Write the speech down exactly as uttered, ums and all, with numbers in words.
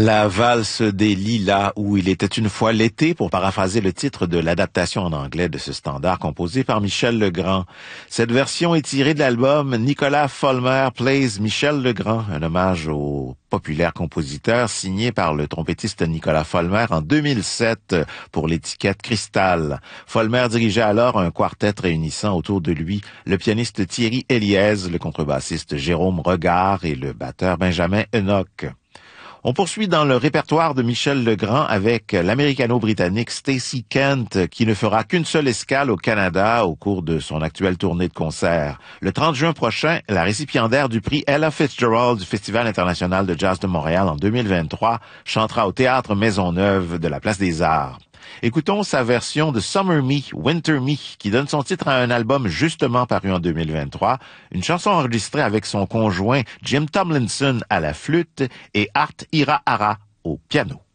La valse des lilas, où il était une fois l'été, pour paraphraser le titre de l'adaptation en anglais de ce standard composé par Michel Legrand. Cette version est tirée de l'album Nicolas Folmer Plays Michel Legrand, un hommage au populaire compositeur signé par le trompettiste Nicolas Folmer en deux mille sept pour l'étiquette Cristal. Folmer dirigeait alors un quartet réunissant autour de lui le pianiste Thierry Eliez, le contrebassiste Jérôme Regard et le batteur Benjamin Enoch. On poursuit dans le répertoire de Michel Legrand avec l'américano-britannique Stacey Kent, qui ne fera qu'une seule escale au Canada au cours de son actuelle tournée de concert. Le trente juin prochain, la récipiendaire du prix Ella Fitzgerald du Festival international de jazz de Montréal en deux mille vingt-trois chantera au Théâtre Maisonneuve de la Place des Arts. Écoutons sa version de Summer Me, Winter Me, qui donne son titre à un album justement paru en deux mille vingt-trois, une chanson enregistrée avec son conjoint Jim Tomlinson à la flûte et Art Irahara au piano.